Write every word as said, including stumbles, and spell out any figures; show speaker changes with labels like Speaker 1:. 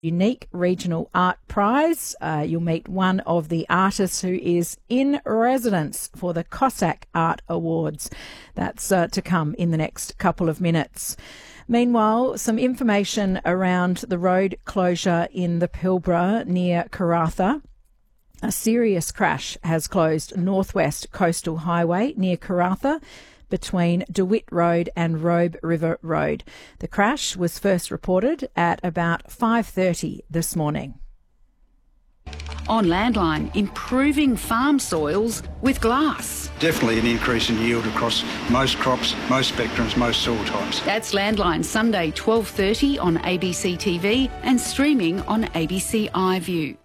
Speaker 1: Unique Regional Art Prize. Uh, you'll meet one of the artists who is in residence for the Cossack Art Awards. That's uh, to come in the next couple of minutes. Meanwhile, some information around the road closure in the Pilbara near Karratha. A serious crash has closed Northwest Coastal Highway near Karratha between DeWitt Road and Robe River Road. The crash was first reported at about five thirty this morning.
Speaker 2: On Landline, improving farm soils with glass.
Speaker 3: Definitely an increase in yield across most crops, most spectrums, most soil types.
Speaker 2: That's Landline, Sunday twelve thirty on A B C T V and streaming on A B C iView.